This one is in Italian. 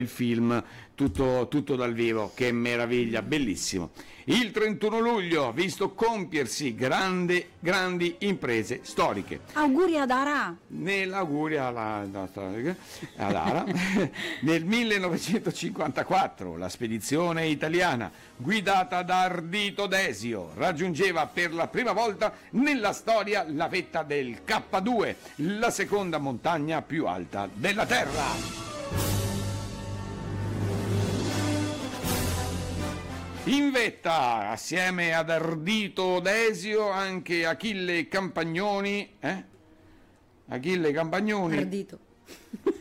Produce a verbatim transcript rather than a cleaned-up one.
il film tutto, tutto dal vivo, che meraviglia, bellissimo. Il trentuno luglio ha visto compiersi grandi, grandi imprese storiche. Auguri ad Ara. Nell'auguri alla, ad Ara. Nel millenovecentocinquantaquattro la spedizione italiana guidata da Ardito Desio raggiungeva per la prima volta nella storia la vetta del K due, la seconda montagna più alta della Terra. In vetta, assieme ad Ardito Desio, anche Achille Campagnoni, eh? Achille Campagnoni. Ardito.